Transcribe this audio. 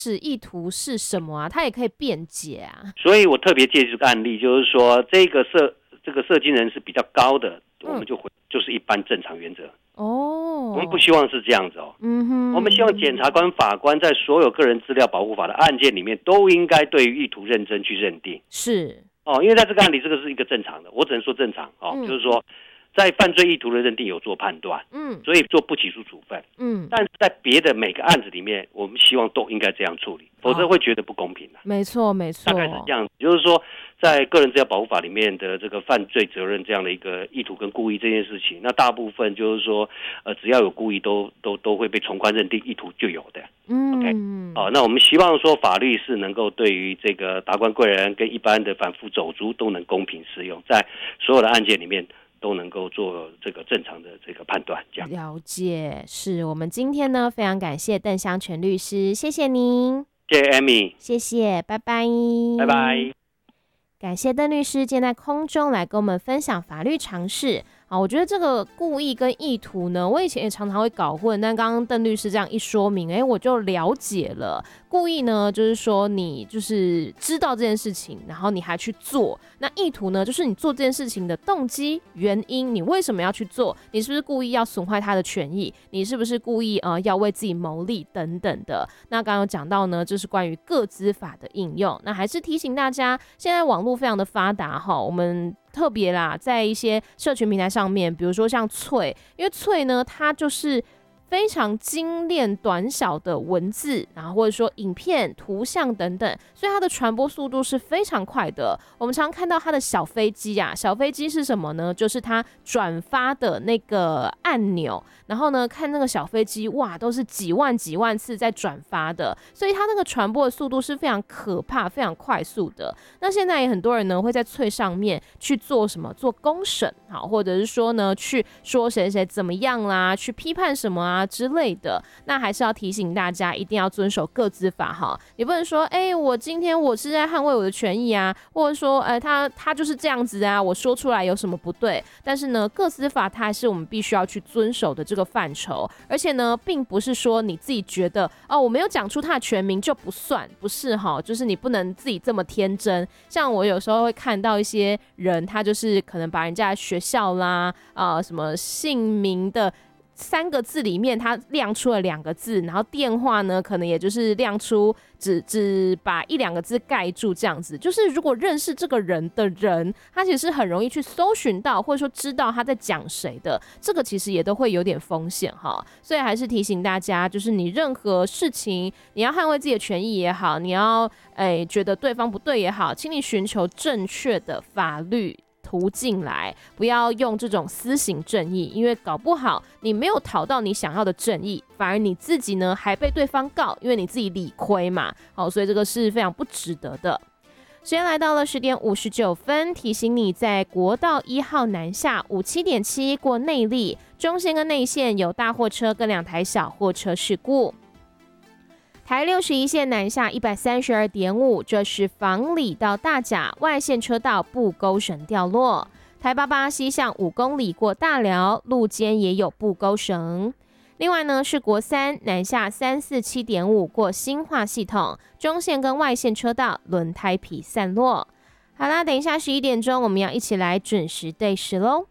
是意图是什么啊？他也可以辩解啊。 所以我特别借这个案例，就是说这个射精人是比较高的，我们就是一般正常原则。我们不希望是这样子哦。我们希望检察官、法官在所有个人资料保护法的案件里面，都应该对于意图认真去认定。 是因为在这个案例，这个是一个正常的，我只能说正常就是说，在犯罪意图的认定有做判断，所以做不起诉处分，但是在别的每个案子里面，我们希望都应该这样处理，否则会觉得不公平的。 没错，没错， 大概是这样子，就是说，在个人资料保护法里面的这个犯罪责任这样的一个意图跟故意这件事情，那大部分就是说，只要有故意都会被从宽认定意图就有的。OK， 那我们希望说法律是能够对于这个达官贵人跟一般的反复走卒都能公平适用，在所有的案件里面都能够做这个正常的这个判断。这样了解，是我们今天呢非常感谢邓湘全律师，谢谢您。 谢谢 Amy， 谢谢，拜拜， 拜拜。 感谢邓律师今天在空中来跟我们分享法律常识。我觉得这个故意跟意图呢，我以前也常常会搞混，但刚刚邓律师这样一说明，我就了解了。故意呢，就是说你就是知道这件事情，然后你还去做。那意图呢，就是你做这件事情的动机、原因，你为什么要去做？你是不是故意要损坏他的权益？你是不是故意要为自己谋利等等的？那刚刚有讲到呢，这是关于个资法的应用。那还是提醒大家，现在网络非常的发达哈，我们特别啦，在一些社群平台上面，比如说像脆，因为脆呢，它就是非常精炼短小的文字，然后或者说影片、图像等等，所以它的传播速度是非常快的。我们常看到它的小飞机啊，小飞机是什么呢？就是它转发的那个按钮，然后呢，看那个小飞机，哇，都是几万次在转发的，所以它那个传播的速度是非常可怕、非常快速的。那现在也很多人呢会在脆上面去做什么？做公审，好，或者是说呢，去说谁谁怎么样啦，去批判什么啊之类的。那还是要提醒大家，一定要遵守个资法哈。你不能说，我今天我是在捍卫我的权益啊，或者说，他就是这样子啊，我说出来有什么不对？但是呢，个资法它还是我们必须要去遵守的这个范畴。而且呢，并不是说你自己觉得我没有讲出他的全名就不算，不是哈，就是你不能自己这么天真。像我有时候会看到一些人，他就是可能把人家的学校啦，什么姓名的3个字里面，他亮出了2个字，然后电话呢，可能也就是亮出只把1、2个字盖住，这样子。就是如果认识这个人的人，他其实很容易去搜寻到，或者说知道他在讲谁的，这个其实也都会有点风险哈。所以还是提醒大家，就是你任何事情，你要捍卫自己的权益也好，你要觉得对方不对也好，请你寻求正确的法律途径来，不要用这种私刑正义，因为搞不好你没有讨到你想要的正义，反而你自己呢还被对方告，因为你自己理亏嘛。好，所以这个是非常不值得的。时间来到了10点59分，提醒你在国道1号南下57.7过内壢中线跟内线有大货车跟2台小货车事故。台61线南下132.5，这是房里到大甲外线车道布沟绳掉落。台88西向5公里过大寮，路肩也有布沟绳。另外呢，是国3南下347.5过新化系统，中线跟外线车道轮胎皮散落。好啦，等一下11点钟，我们要一起来准时对时喽。